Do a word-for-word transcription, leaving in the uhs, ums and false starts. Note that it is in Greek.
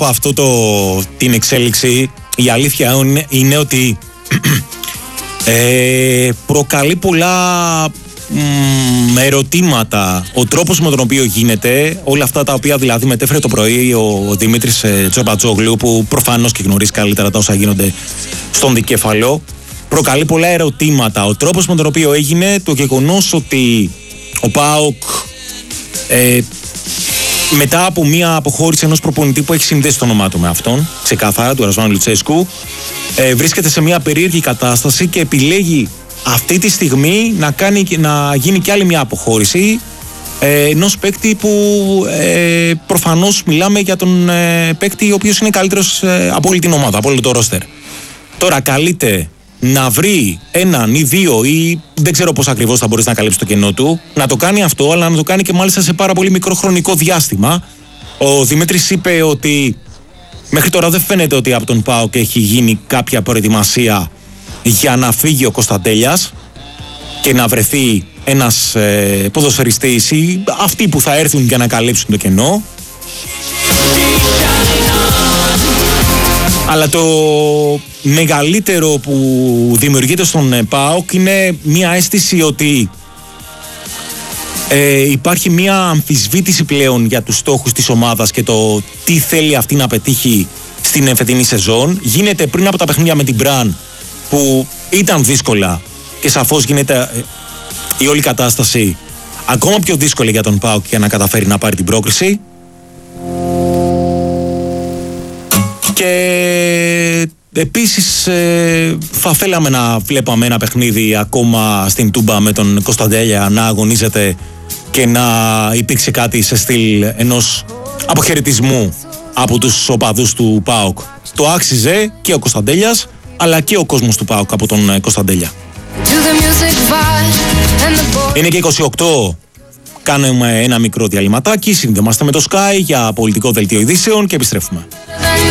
από αυτό το, την εξέλιξη, η αλήθεια είναι, είναι ότι ε, προκαλεί πολλά μ, ερωτήματα ο τρόπος με τον οποίο γίνεται όλα αυτά τα οποία δηλαδή μετέφερε το πρωί ο Δημήτρης ε, Τσοπατζόγλου, που προφανώς και γνωρίζει καλύτερα τα όσα γίνονται στον δικέφαλο. Προκαλεί πολλά ερωτήματα ο τρόπος με τον οποίο έγινε, το γεγονός ότι ο ΠΑΟΚ ε, μετά από μια αποχώρηση ενός προπονητή που έχει συνδέσει το όνομά του με αυτόν, ξεκάθαρα, του Ρασβάν Λουτσέσκου, ε, βρίσκεται σε μια περίεργη κατάσταση και επιλέγει αυτή τη στιγμή να, κάνει, να γίνει κι άλλη μια αποχώρηση ε, ενός παίκτη που ε, προφανώς μιλάμε για τον ε, παίκτη ο οποίος είναι καλύτερος ε, από όλη την ομάδα, από όλο το ρόστερ. Τώρα καλείται να βρει έναν ή δύο ή δεν ξέρω πώς ακριβώς θα μπορέσει να καλύψει το κενό του, να το κάνει αυτό, αλλά να το κάνει και μάλιστα σε πάρα πολύ μικρό χρονικό διάστημα. Ο Δημήτρης είπε ότι μέχρι τώρα δεν φαίνεται ότι από τον ΠΑΟΚ έχει γίνει κάποια προετοιμασία για να φύγει ο Κωνσταντέλιας και να βρεθεί ένας ε, ποδοσφαιριστής ή αυτοί που θα έρθουν για να καλύψουν το κενό. Αλλά το μεγαλύτερο που δημιουργείται στον ΠΑΟΚ είναι μια αίσθηση ότι ε, υπάρχει μια αμφισβήτηση πλέον για τους στόχους της ομάδας και το τι θέλει αυτή να πετύχει στην φετινή σεζόν. Γίνεται πριν από τα παιχνίδια με την Μπραν που ήταν δύσκολα και σαφώς γίνεται ε, η όλη κατάσταση ακόμα πιο δύσκολη για τον ΠΑΟΚ για να καταφέρει να πάρει την πρόκριση. Και επίσης ε, θα θέλαμε να βλέπαμε ένα παιχνίδι ακόμα στην Τούμπα με τον Κωνσταντέλια να αγωνίζεται και να υπήρξε κάτι σε στυλ ενός αποχαιρετισμού από τους οπαδούς του ΠΑΟΚ. Το άξιζε και ο Κωνσταντέλιας αλλά και ο κόσμος του ΠΑΟΚ από τον Κωνσταντέλια. Είναι και είκοσι οκτώ. Κάνουμε ένα μικρό διαλυματάκι, συνδεμάστε με το Sky για πολιτικό δελτίο ειδήσεων και επιστρέφουμε.